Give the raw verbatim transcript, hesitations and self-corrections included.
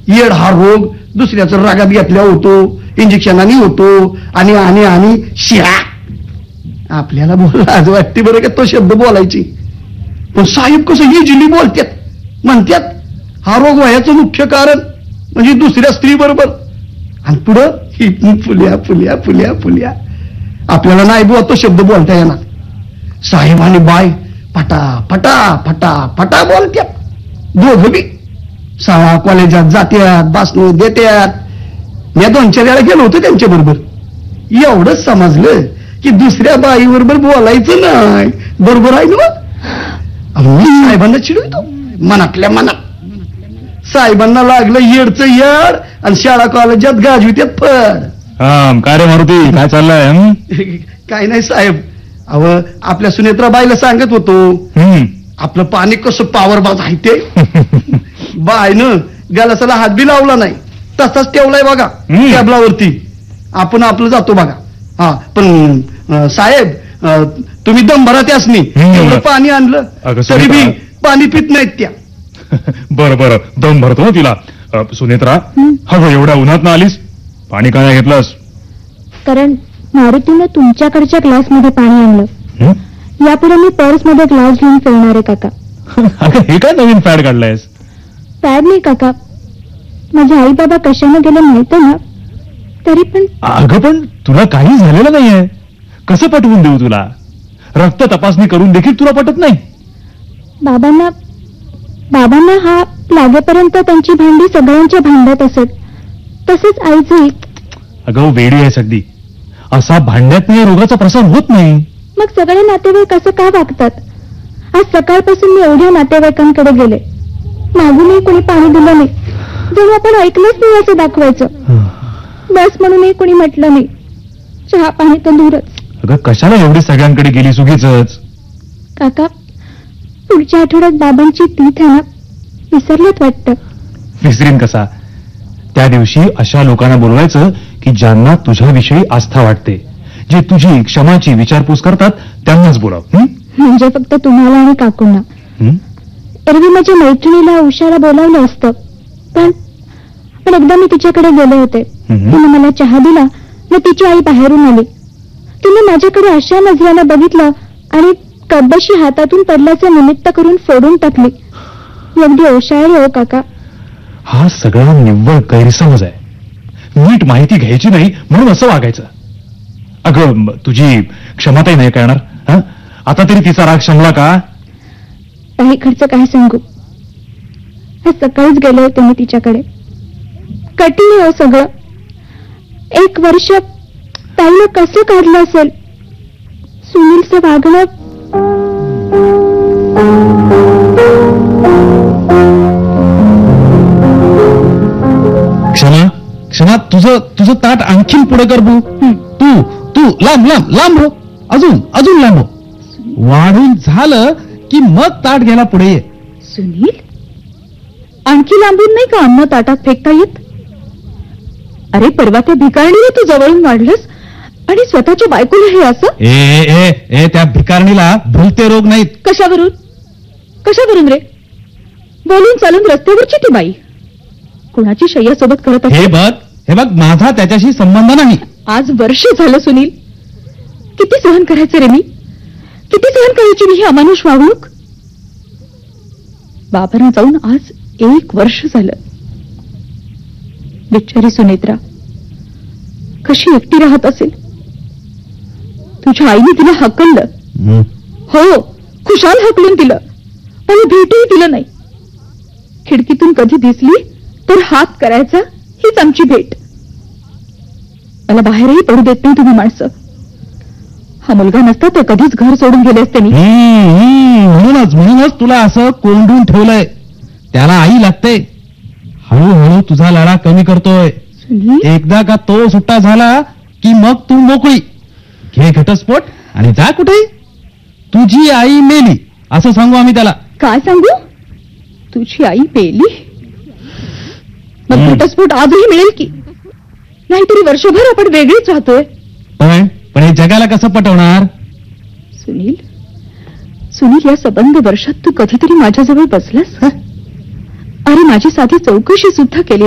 येड हा रोग दुसऱ्याचं रागात घेतल्या होतो, इंजेक्शनाने होतो आणि आणि आणि शिळा. आपल्याला बोलला आज वाटते बरं का तो शब्द बोलायची, पण साहेब कसं इजिली बोलतात. म्हणतात हा रोग व्हायचं मुख्य कारण म्हणजे दुसऱ्या स्त्री बरोबर, आणि पुढं ही फुल्या फुल्या फुल्या फुल्या. आपल्याला नाही बुवा तो शब्द बोलता येणार. साहेब आणि बाय फटा फटा फटा फटा बोलत्यात. दोघं बी शाळा कॉलेजात जात्यात, भाषण देत्यात. मी दोन चार वेळा गेलो होतो त्यांच्या बरोबर. एवढंच समजलं की दुसऱ्या बाई बरोबर बोलायचं नाही. बरोबर आहे ना. मी साहेबांना चिडवतो मनातल्या मनात. साहेबांना लागलं येडचं येड आणि शाळा कॉलेजात गाजवित्यात फड. काय रे मारुती, काय चाललंय? काय नाही साहेब, अव आपल्या सुनेत्राबाईला सांगत होतो आपलं पाणी कसं पॉवर बाज आहे ते. बायनं गलासाला हात बी लावला नाही, तसाच ठेवलाय बघा टेबलावरती. आपण आपलं जातो बघा. हा पण साहेब तुम्ही दम भरा त्यासनी. एवढं पाणी आणलं तरी बी पाणी पित नाहीत त्या. बरं बरं, दम भरतो ना तिला. सुनेत्रा, अगं एवढ्या उन्हात ना आलीस, पाणी काय घेतलंस? कारण मारुतीनं तुमच्याकडच्या ग्लासमध्ये पाणी आणलं. यापुढे मी पर्स मध्ये ग्लास घेऊन फिरणार आहे काका. अगं हे काय नवीन फॅड काढलायस? फॅड नाही काका, माझे आई बाबा कशाने गेले माहिती ना. तरी पण अगं पण तुला काही झालेलं नाहीये, कसं पटवून देऊ तुला? रक्त तपासणी करून देखील तुला पटत नाही? बाबांना बाबांना हा लागेपर्यंत त्यांची भांडी सगळ्यांच्या भांड्यात असत, तसेच आईची. अगं वेडी आहेस अगदी. असा भांड्यात नाही रोगाचा प्रसार होत नाही. मग सगळे नातेवाईक असं का वागतात? आज सकाळपासून मी एवढ्या नातेवाईकांकडे गेले, मागूनही कोणी पाणी दिलं नाही. जेव्हा आपण ऐकलंच नाही असं दाखवायचं. बस म्हणूनही कोणी म्हटलं नाही. चहा पाणी तर दूरच. अगं कशाला एवढी सगळ्यांकडे गेली सुगीच? काका, पुढच्या आठवड्यात बाबांची तीथ आहे ना, विसरलेत वाटतं. विसरीन कसा? त्या दिवशी अशा लोकांना बोलवायचं की ज्यांना तुझ्याविषयी आस्था वाटते, जे तुझी क्षमाची विचारपूस करतात त्यांनाच बोलाव. म्हणजे फक्त तुम्हाला आणि काकूंना. एरवी माझ्या मैत्रिणीला उषाला बोलावलं असतं, पण पण एकदा मी तिच्याकडे गेले होते. तिने मला चहा दिला व तिची आई बाहेरून आली. तिने माझ्याकडे अशा नजरेनं बघितलं आणि कब्बशी हातातून पडल्याचं निमित्त करून फोडून टाकली. अगदी ओशाळी हो काका. हा सगळा निव्वळ गैरसमज आहे. नीट माहिती घ्यायची नाही म्हणून असं वागायचं. अगं तुझी क्षमताही नाही करणार. आता तरी तिचा राग शमला का? काही खर्च काय सांगू. आज सकाळीच गेले होते मी तिच्याकडे. कठीण हो सगळं. एक वर्ष ताईनं कसं काढलं असेल. सुनीलचं वागणं क्षमा क्षमा तुझं तुझं ताट आणखीन पुढे कर बू. तू तू लांब लांब लांब हो. अजून अजून लांब हो. वाढून झालं की मग ताट घ्यायला पुढे ये. सुनील, आणखी लांबून नाही का अन्न ताटात फेकता येत? अरे परवा त्या भिकारणीला तू जवळून वाढलंस आणि स्वतःच्या बायकोला हे असं. ए ए ए त्या भिकारणीला भुलते रोग नाहीत. कशावरून कशावरून रे? बोलून चालून रस्त्यावरची ती बाई कुणाची शय्यासोबत करत हे बघ हे बघ माझा त्याच्याशी संबंध नाही. आज वर्ष झालं सुनील. किती सहन करायचं रे मी? किती सहन करायची मी ही अमानुष वागणूक? बाबांना जाऊन आज एक वर्ष झालं. बिचारी सुनेत्रा कशी एकटी राहत असेल. तुझ्या आईने तिला हकललं. हो, खुशाल हकलून दिलं आणि भेटही दिलं नाही. खिडकीतून कधी दिसली तर हात करायचा, हीच आमची भेट. मला बाहेरही पडू देत नाही तुम्ही माणसं. हा मुलगा नसता तर कधीच घर सोडून गेले असते मी. म्हणूनच म्हणूनच तुला असं कोंडून ठेवलंय. त्याला आई लागते. हळूहळू तुझा लढा कमी करतोय. एकदा का तो सुट्टा झाला की मग तू मोकळी. घे घटस्फोट आणि जा कुठे. तुझी आई मेली असं सांगू आम्ही त्याला. काय सांगू? तुझी आई मेली? मग घटस्फोट आजही मिळेल की? नाहीतरी वर्षभर आपण वेगळीच राहतोय. पण हे जगाला कसं पटवणार? सुनील, सुनील या सबंध वर्षात तू कधीतरी माझ्याजवळ बसलास? अरे माझी साधी चौकशी सुद्धा केली